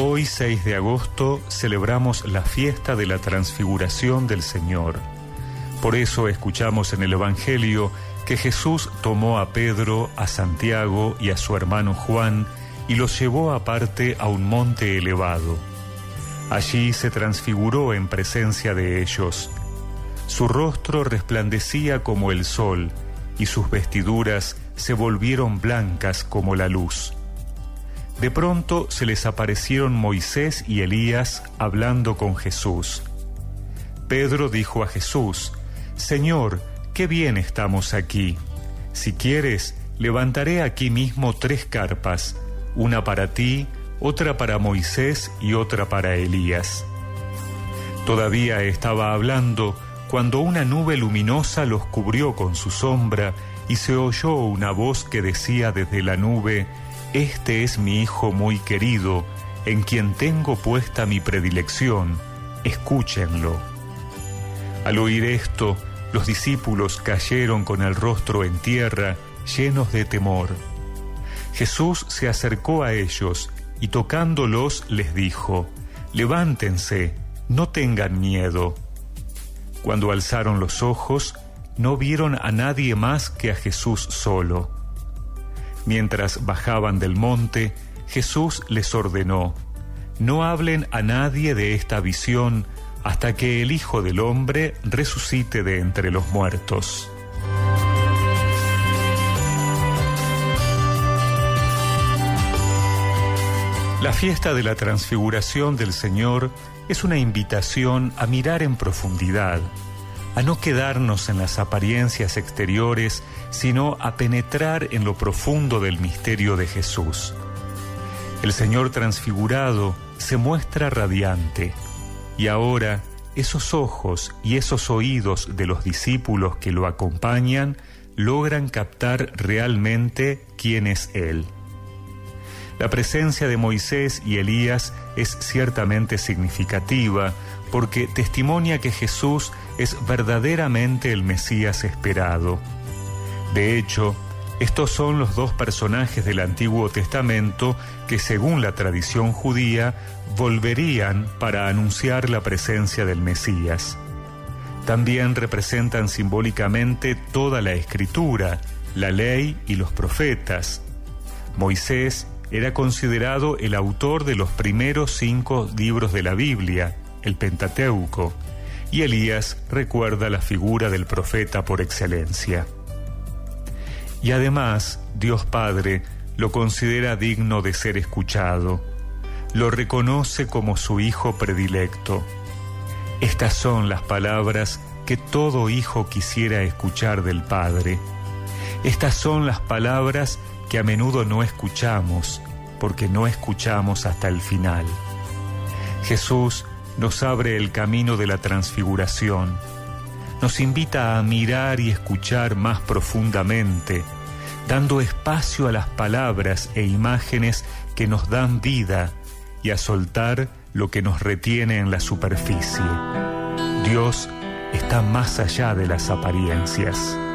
Hoy, 6 de agosto, celebramos la fiesta de la Transfiguración del Señor. Por eso escuchamos en el Evangelio que Jesús tomó a Pedro, a Santiago y a su hermano Juan y los llevó aparte a un monte elevado. Allí se transfiguró en presencia de ellos. Su rostro resplandecía como el sol y sus vestiduras se volvieron blancas como la luz. De pronto se les aparecieron Moisés y Elías hablando con Jesús. Pedro dijo a Jesús: Señor, qué bien estamos aquí. Si quieres, levantaré aquí mismo 3 carpas, una para ti, otra para Moisés y otra para Elías. Todavía estaba hablando cuando una nube luminosa los cubrió con su sombra y se oyó una voz que decía desde la nube: Este es mi Hijo muy querido, en quien tengo puesta mi predilección, escúchenlo. Al oír esto, los discípulos cayeron con el rostro en tierra, llenos de temor. Jesús se acercó a ellos y tocándolos les dijo: Levántense, no tengan miedo. Cuando alzaron los ojos, no vieron a nadie más que a Jesús solo. Mientras bajaban del monte, Jesús les ordenó: No hablen a nadie de esta visión hasta que el Hijo del Hombre resucite de entre los muertos. La fiesta de la Transfiguración del Señor es una invitación a mirar en profundidad, a no quedarnos en las apariencias exteriores, sino a penetrar en lo profundo del misterio de Jesús. El Señor transfigurado se muestra radiante, y ahora esos ojos y esos oídos de los discípulos que lo acompañan logran captar realmente quién es Él. La presencia de Moisés y Elías es ciertamente significativa porque testimonia que Jesús es verdaderamente el Mesías esperado. De hecho, estos son los 2 personajes del Antiguo Testamento que, según la tradición judía, volverían para anunciar la presencia del Mesías. También representan simbólicamente toda la Escritura, la ley y los profetas. Moisés era considerado el autor de los primeros 5 libros de la Biblia, el Pentateuco, y Elías recuerda la figura del profeta por excelencia. Y además, Dios Padre lo considera digno de ser escuchado, lo reconoce como su Hijo predilecto. Estas son las palabras que todo hijo quisiera escuchar del Padre. Estas son las palabras que a menudo no escuchamos, porque no escuchamos hasta el final. Jesús nos abre el camino de la transfiguración, nos invita a mirar y escuchar más profundamente, dando espacio a las palabras e imágenes que nos dan vida y a soltar lo que nos retiene en la superficie. Dios está más allá de las apariencias.